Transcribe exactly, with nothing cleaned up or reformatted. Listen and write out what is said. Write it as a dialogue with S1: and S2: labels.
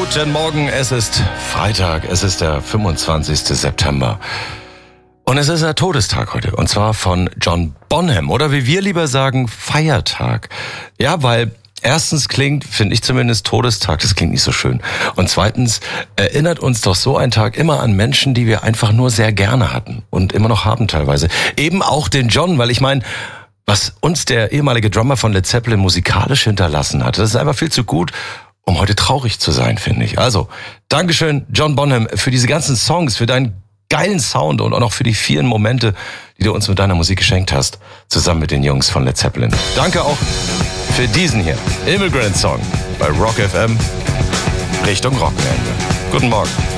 S1: Guten Morgen, es ist Freitag, es ist der fünfundzwanzigster September. Und es ist der Todestag heute, und zwar von John Bonham, oder wie wir lieber sagen, Feiertag. Ja, weil erstens klingt, finde ich zumindest, Todestag, das klingt nicht so schön. Und zweitens erinnert uns doch so ein Tag immer an Menschen, die wir einfach nur sehr gerne hatten und immer noch haben teilweise. Eben auch den John, weil ich meine, was uns der ehemalige Drummer von Led Zeppelin musikalisch hinterlassen hat, das ist einfach viel zu gut, um heute traurig zu sein, finde ich. Also, Dankeschön, John Bonham, für diese ganzen Songs, für deinen geilen Sound und auch noch für die vielen Momente, die du uns mit deiner Musik geschenkt hast, zusammen mit den Jungs von Led Zeppelin. Danke auch für diesen hier, Immigrant Song, bei Rock F M, Richtung Rockende. Guten Morgen.